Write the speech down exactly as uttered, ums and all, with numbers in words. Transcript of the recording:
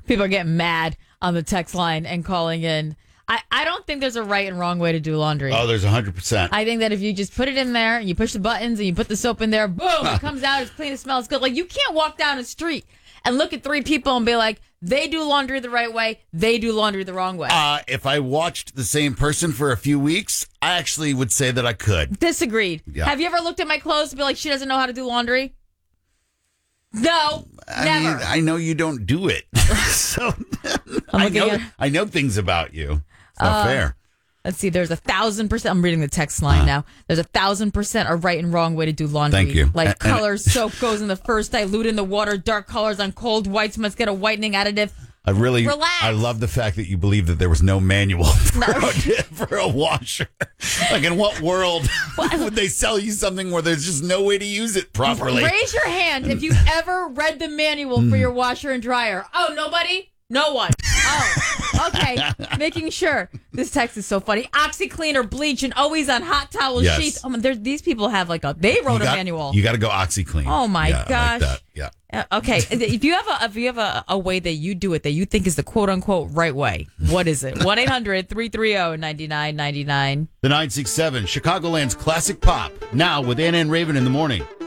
People are getting mad on the text line and calling in. I, I don't think there's a right and wrong way to do laundry. Oh, there's one hundred percent. I think that if you just put it in there, and you push the buttons, and you put the soap in there, boom, it comes out, it's clean, it smells good. Like, you can't walk down a street and look at three people and be like, they do laundry the right way, they do laundry the wrong way. Uh, if I watched the same person for a few weeks, I actually would say that I could. Disagreed. Yeah. Have you ever looked at my clothes and be like, she doesn't know how to do laundry? No, I never. mean, I know you don't do it. so I looking know, at- I know things about you. It's not Uh, fair. Let's see. There's a thousand percent. I'm reading the text line Uh-huh. now. There's a thousand percent a right and wrong way to do laundry. Thank you. Like And- and- colors, soap goes in the first, dilute in the water. Dark colors on cold whites must get a whitening additive. I really, Relax. I love the fact that you believe that there was no manual for, a, for a washer. Like, in what world would they sell you something where there's just no way to use it properly? Raise your hand if you've ever read the manual for your washer and dryer. Oh, nobody? No one. Oh, okay. Making sure. This text is so funny. OxyClean or bleach and always on hot towel Yes. sheets. Oh, there's these people have like a, they wrote You got, a manual. You got to go OxyClean. Oh, my yeah, gosh. Like that. Yeah. Uh, okay, if you have a if you have a, a way that you do it that you think is the quote unquote right way, what is it? one eight hundred three three zero nine nine nine nine. The nine six seven, Chicagoland's classic pop. Now with Anna and Raven in the morning.